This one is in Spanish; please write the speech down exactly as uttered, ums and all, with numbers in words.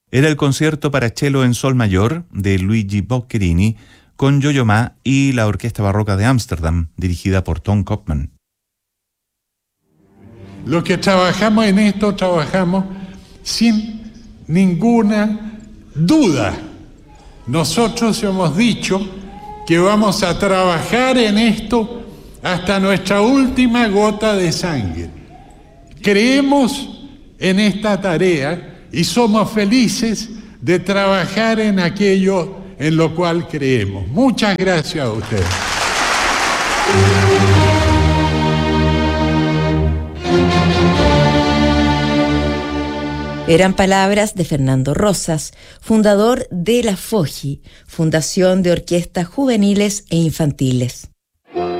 Era el concierto para cello en sol mayor de Luigi Boccherini con Yo-Yo Ma y la Orquesta Barroca de Ámsterdam, dirigida por Tom Kopman. Los que trabajamos en esto, trabajamos sin ninguna duda. Nosotros hemos dicho que vamos a trabajar en esto hasta nuestra última gota de sangre. Creemos en esta tarea y somos felices de trabajar en aquello en lo cual creemos. Muchas gracias a ustedes. Eran palabras de Fernando Rosas, fundador de la FOJI, Fundación de Orquestas Juveniles e Infantiles.